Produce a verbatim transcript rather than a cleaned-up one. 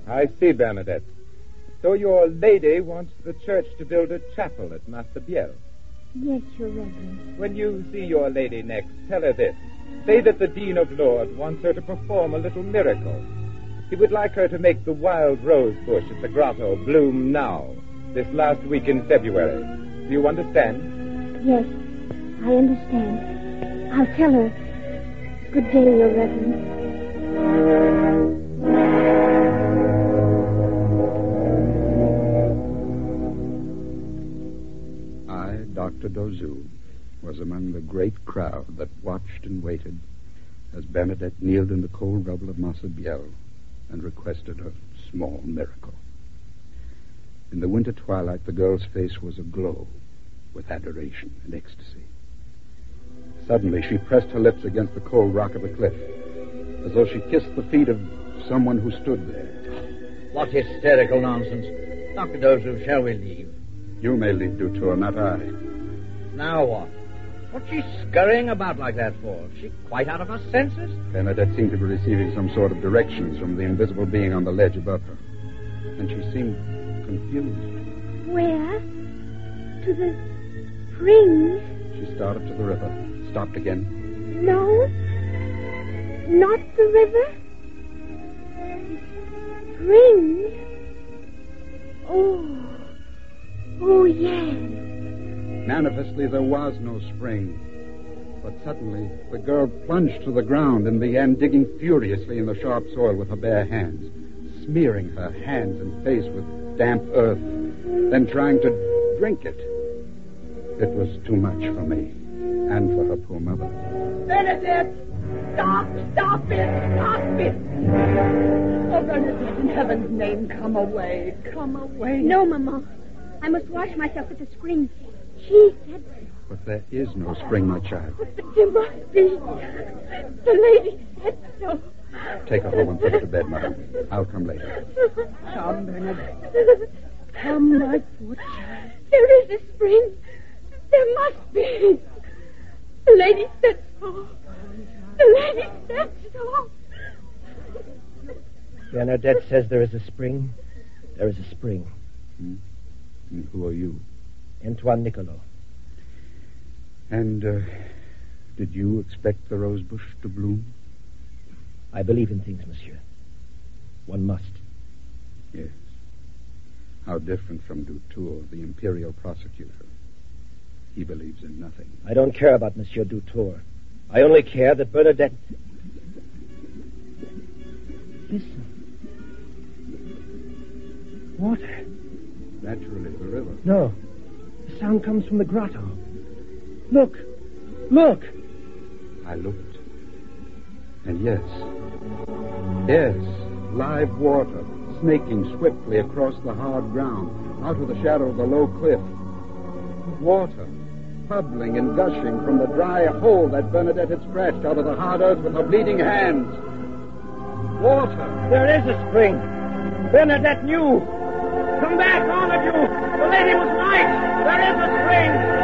I see, Bernadette. So your lady wants the church to build a chapel at Massabielle. Yes, Your Reverence. When you see your lady next, tell her this. Say that the Dean of Lourdes wants her to perform a little miracle. He would like her to make the wild rose bush at the grotto bloom now, this last week in February. Do you understand? Yes, I understand. I'll tell her. Good day, Your Reverence. I, Doctor Dozou, was among the great crowd that watched and waited as Bernadette kneeled in the cold rubble of Massabielle and requested a small miracle. In the winter twilight, the girl's face was aglow with adoration and ecstasy. Suddenly, she pressed her lips against the cold rock of the cliff, as though she kissed the feet of someone who stood there. What hysterical nonsense. Doctor Dozou, shall we leave? You may leave, Dutour, not I. Now what? What's she scurrying about like that for? Is she quite out of her senses? Bernadette seemed to be receiving some sort of directions from the invisible being on the ledge above her. And she seemed confused. Where? To the spring? She started to the river, stopped again. No, not the river. Spring. Oh, oh yes. Manifestly, there was no spring. But suddenly, the girl plunged to the ground and began digging furiously in the sharp soil with her bare hands, smearing her hands and face with damp earth, then trying to drink it. It was too much for me, and for her poor mother. Bernadette! Stop! Stop it! Stop it! Oh, Bernadette, in heaven's name, come away. Come away. No, Mama. I must wash myself at the spring. She said so. But there is no spring, my child. There must be. The lady said so. Take her home and put her to bed, Mother. I'll come later. Come, Bernadette. Come, my poor child. There is a spring. There must be. The lady said so. The lady said so. Bernadette says there is a spring. There is a spring. Hmm? And who are you? Antoine Nicolot. And uh, did you expect the rose bush to bloom? I believe in things, monsieur. One must. Yes. How different from Dutour, the imperial prosecutor. He believes in nothing. I don't care about Monsieur Dutour. I only care that Bernadette... Listen. Water. Naturally, the river. No. The sound comes from the grotto. Look. Look. I looked. And yes. Yes. Live water, snaking swiftly across the hard ground, out of the shadow of the low cliff. Water, bubbling and gushing from the dry hole that Bernadette had scratched out of the hard earth with her bleeding hands. Water. There is a spring. Bernadette knew. Come back, all of you. The lady was right. There is a spring.